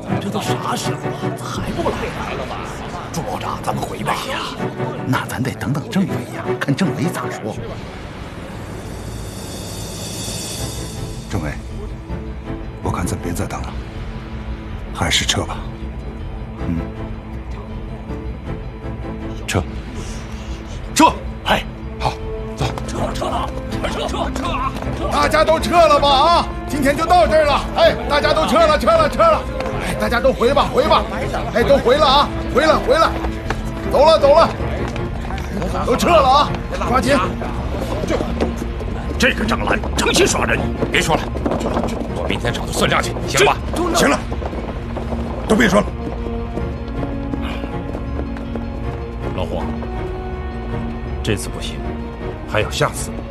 这都啥时候了，还不来了吧？朱保长，咱们回吧。哎呀， 那咱得等等政委呀，看政委咋说。 政委，我看咱别再等了，还是撤吧。 撤。 哎， 好，走。 撤！ 大家都撤了吧啊！今天就到这儿了。哎，大家都撤了。哎，大家都回吧。哎，都回了啊，回了。走了，都撤了啊！抓紧。 这个张兰诚心耍人， 别说了，我明天找他算账去，行了吧？行了，都别说了。 老黄，这次不行，还有下次。